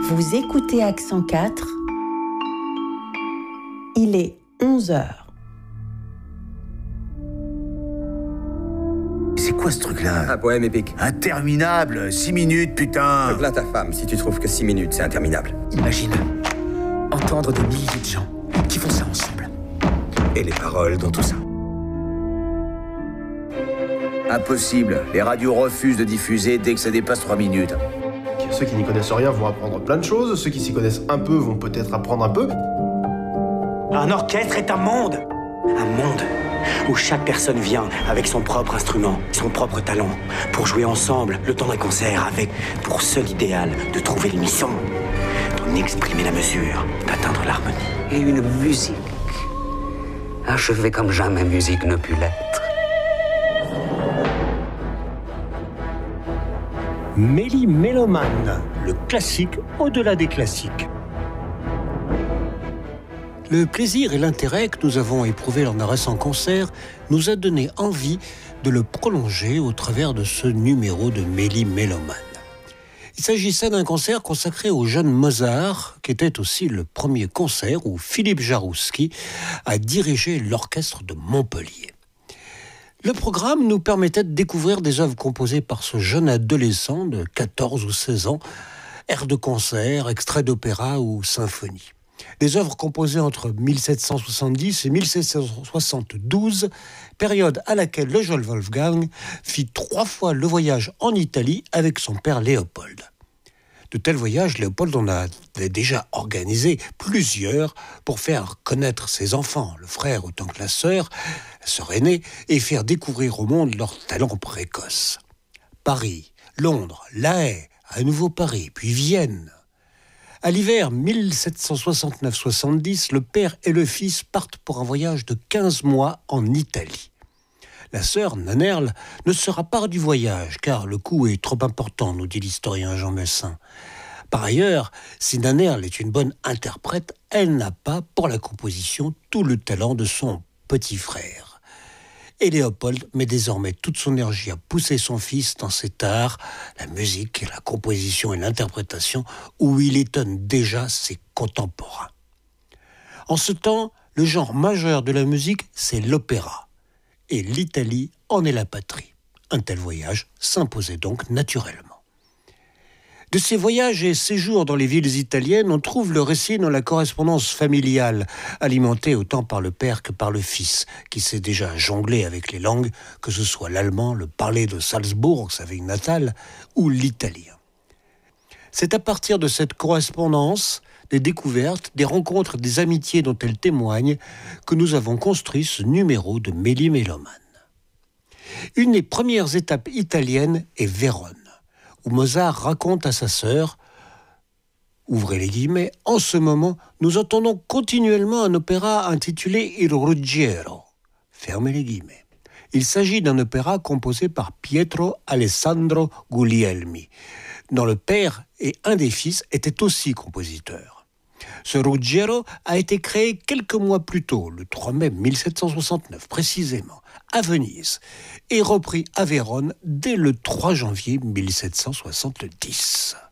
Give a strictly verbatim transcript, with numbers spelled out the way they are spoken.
Vous écoutez Accent quatre. Il est onze heures. C'est quoi ce truc-là? Un poème épique. Interminable, six minutes, putain. Plains ta femme si tu trouves que six minutes, c'est interminable. Imagine, entendre des milliers de gens qui font ça ensemble. Et les paroles dans tout ça. Impossible, les radios refusent de diffuser dès que ça dépasse trois minutes. Ceux qui n'y connaissent rien vont apprendre plein de choses, ceux qui s'y connaissent un peu vont peut-être apprendre un peu. Un orchestre est un monde. Un monde où chaque personne vient avec son propre instrument, son propre talent, pour jouer ensemble le temps d'un concert avec pour seul idéal de trouver l'émission, d'en exprimer la mesure, d'atteindre l'harmonie. Et une musique achevée comme jamais musique ne put l'être. Méli-Mélomane, le classique au-delà des classiques. Le plaisir et l'intérêt que nous avons éprouvé lors d'un récent concert nous a donné envie de le prolonger au travers de ce numéro de Méli-Mélomane. Il s'agissait d'un concert consacré au jeune Mozart, qui était aussi le premier concert où Philippe Jaroussky a dirigé l'orchestre de Montpellier. Le programme nous permettait de découvrir des œuvres composées par ce jeune adolescent de quatorze ou seize ans, airs de concert, extraits d'opéra ou symphonie. Des œuvres composées entre mille sept cent soixante-dix et mille sept cent soixante-douze, période à laquelle le jeune Wolfgang fit trois fois le voyage en Italie avec son père Léopold. De tels voyages, Léopold en avait déjà organisé plusieurs pour faire connaître ses enfants, le frère autant que la sœur, la sœur aînée, et faire découvrir au monde leurs talents précoces. Paris, Londres, La Haye, à nouveau Paris, puis Vienne. À l'hiver mille sept cent soixante-neuf soixante-dix, le père et le fils partent pour un voyage de quinze mois en Italie. La sœur, Nannerl, ne sera pas du voyage, car le coût est trop important, nous dit l'historien Jean Messin. Par ailleurs, si Nannerl est une bonne interprète, elle n'a pas, pour la composition, tout le talent de son petit frère. Et Léopold met désormais toute son énergie à pousser son fils dans cet art, la musique, la composition et l'interprétation, où il étonne déjà ses contemporains. En ce temps, le genre majeur de la musique, c'est l'opéra. Et l'Italie en est la patrie. Un tel voyage s'imposait donc naturellement. De ces voyages et séjours dans les villes italiennes, on trouve le récit dans la correspondance familiale, alimentée autant par le père que par le fils, qui sait déjà jongler avec les langues, que ce soit l'allemand, le parler de Salzbourg, sa ville natale, ou l'italien. C'est à partir de cette correspondance, des découvertes, des rencontres, des amitiés dont elle témoigne, que nous avons construit ce numéro de Méli-Mélomane. Une des premières étapes italiennes est Vérone, où Mozart raconte à sa sœur, ouvrez les guillemets, « En ce moment, nous entendons continuellement un opéra intitulé Il Ruggiero », fermez les guillemets. Il s'agit d'un opéra composé par Pietro Alessandro Guglielmi, dont le père et un des fils étaient aussi compositeurs. Ce Ruggiero a été créé quelques mois plus tôt, le trois mai mille sept cent soixante-neuf précisément, à Venise, et repris à Vérone dès le trois janvier mille sept cent soixante-dix.